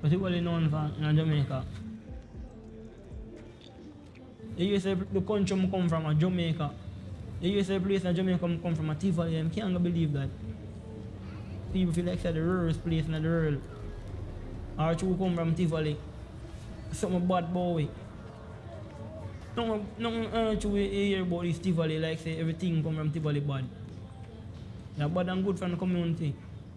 But it was known for in Jamaica. The USA, the country I come from, Jamaica. The USA place in Jamaica I come from, Tivoli. I can't believe that. People feel like it's the rarest place in the world. Or you come from Tivoli. Something bad boy. Nothing you hear about this Tivoli, like say everything come from Tivoli bad. They're bad and good from the community.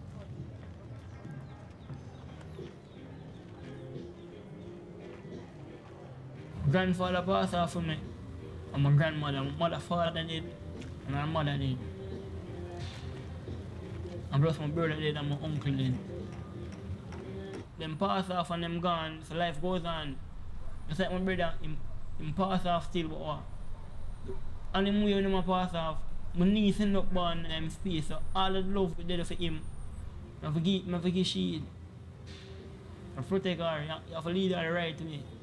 Grandfather passed off for me. And my grandmother, my mother father did, and my mother did. And plus my brother did and my uncle did. Them pass off and them gone, so life goes on. Just like my brother, him pass off still, but what? And him way when him pass off, my niece end up born in space, so all the love we did for him. I forget she. I protect her, you have to lead her right to me.